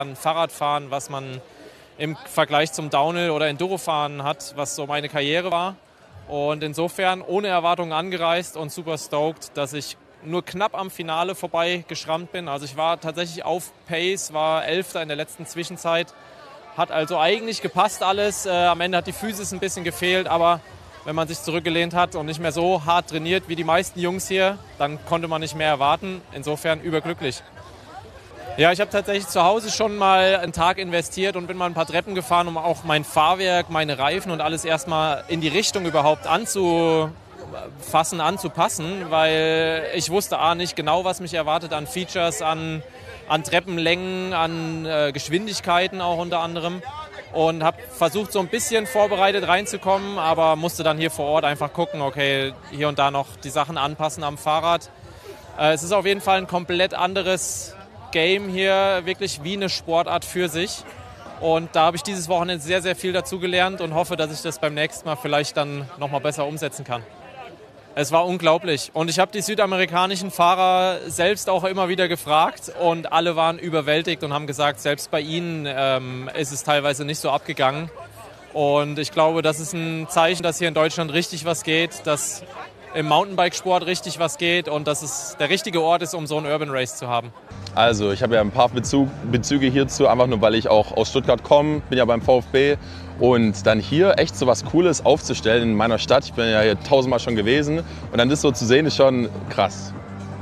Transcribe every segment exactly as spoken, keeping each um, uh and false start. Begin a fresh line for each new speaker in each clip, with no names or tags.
an Fahrradfahren, was man im Vergleich zum Downhill- oder Endurofahren hat, was so meine Karriere war. Und insofern ohne Erwartungen angereist und super stoked, dass ich nur knapp am Finale vorbei geschrammt bin. Also ich war tatsächlich auf Pace, war Elfter in der letzten Zwischenzeit. Hat also eigentlich gepasst alles. Äh, am Ende hat die Physis ein bisschen gefehlt, aber wenn man sich zurückgelehnt hat und nicht mehr so hart trainiert wie die meisten Jungs hier, dann konnte man nicht mehr erwarten. Insofern überglücklich. Ja, ich habe tatsächlich zu Hause schon mal einen Tag investiert und bin mal ein paar Treppen gefahren, um auch mein Fahrwerk, meine Reifen und alles erstmal in die Richtung überhaupt anzufassen, anzupassen, weil ich wusste A, nicht genau, was mich erwartet an Features, an, an Treppenlängen, an äh, Geschwindigkeiten auch unter anderem. Und habe versucht, so ein bisschen vorbereitet reinzukommen, aber musste dann hier vor Ort einfach gucken, okay, hier und da noch die Sachen anpassen am Fahrrad. Äh, es ist auf jeden Fall ein komplett anderes Game hier, wirklich wie eine Sportart für sich. Und da habe ich dieses Wochenende sehr, sehr viel dazu gelernt und hoffe, dass ich das beim nächsten Mal vielleicht dann noch mal besser umsetzen kann. Es war unglaublich. Und ich habe die südamerikanischen Fahrer selbst auch immer wieder gefragt und alle waren überwältigt und haben gesagt, selbst bei ihnen ähm, ist es teilweise nicht so abgegangen. Und ich glaube, das ist ein Zeichen, dass hier in Deutschland richtig was geht, dass im Mountainbikesport richtig was geht und dass es der richtige Ort ist, um so ein Urban Race zu haben.
Also ich habe ja ein paar Bezug, Bezüge hierzu, einfach nur weil ich auch aus Stuttgart komme, bin ja beim VfB und dann hier echt so was Cooles aufzustellen in meiner Stadt. Ich bin ja hier tausendmal schon gewesen und dann das so zu sehen ist schon krass.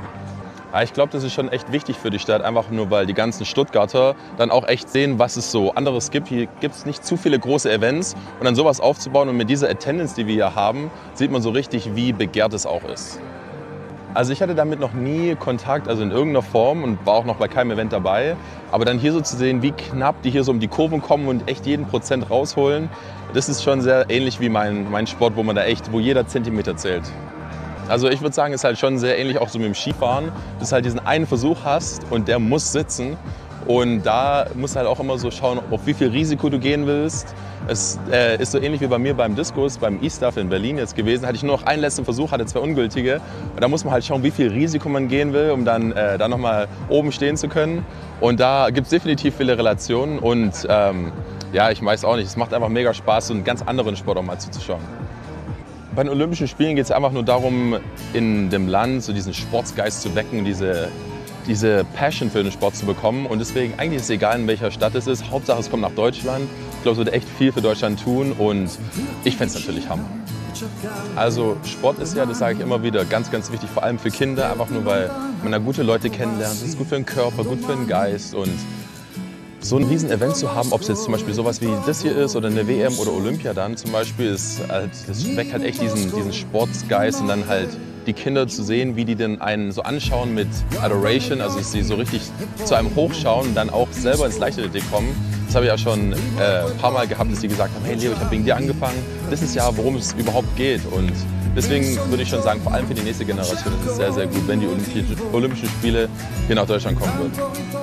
Aber ich glaube, das ist schon echt wichtig für die Stadt, einfach nur weil die ganzen Stuttgarter dann auch echt sehen, was es so anderes gibt. Hier gibt es nicht zu viele große Events und dann sowas aufzubauen und mit dieser Attendance, die wir hier haben, sieht man so richtig, wie begehrt es auch ist. Also ich hatte damit noch nie Kontakt, also in irgendeiner Form und war auch noch bei keinem Event dabei. Aber dann hier so zu sehen, wie knapp die hier so um die Kurven kommen und echt jeden Prozent rausholen, das ist schon sehr ähnlich wie mein, mein Sport, wo man da echt, wo jeder Zentimeter zählt. Also ich würde sagen, ist halt schon sehr ähnlich auch so mit dem Skifahren, dass du halt diesen einen Versuch hast und der muss sitzen. Und da musst du halt auch immer so schauen, auf wie viel Risiko du gehen willst. Es äh, ist so ähnlich wie bei mir beim Diskus, beim E-Stuff in Berlin jetzt gewesen. Hatte ich nur noch einen letzten Versuch, hatte zwei ungültige. Und da muss man halt schauen, wie viel Risiko man gehen will, um dann, äh, dann nochmal oben stehen zu können. Und da gibt es definitiv viele Relationen. Und ähm, ja, ich weiß auch nicht, es macht einfach mega Spaß, so einen ganz anderen Sport auch mal zuzuschauen. Bei den Olympischen Spielen geht es einfach nur darum, in dem Land so diesen Sportsgeist zu wecken, diese diese Passion für den Sport zu bekommen. Und deswegen eigentlich ist es egal, in welcher Stadt es ist. Hauptsache, es kommt nach Deutschland. Ich glaube, es wird echt viel für Deutschland tun und ich fände es natürlich Hammer. Also Sport ist ja, das sage ich immer wieder, ganz, ganz wichtig, vor allem für Kinder, einfach nur, weil man da gute Leute kennenlernt. Das ist gut für den Körper, gut für den Geist und so ein Riesen-Event zu haben, ob es jetzt zum Beispiel sowas wie das hier ist oder eine W M oder Olympia dann zum Beispiel, ist halt, das weckt halt echt diesen, diesen Sportsgeist und dann halt die Kinder zu sehen, wie die denn einen so anschauen mit Adoration, also dass sie so richtig zu einem hochschauen und dann auch selber ins Leichtathletik kommen. Das habe ich ja schon äh, ein paar Mal gehabt, dass die gesagt haben, hey Leo, ich habe wegen dir angefangen, das ist ja, worum es überhaupt geht. Und deswegen würde ich schon sagen, vor allem für die nächste Generation ist es sehr, sehr gut, wenn die Olympischen Spiele hier nach Deutschland kommen würden.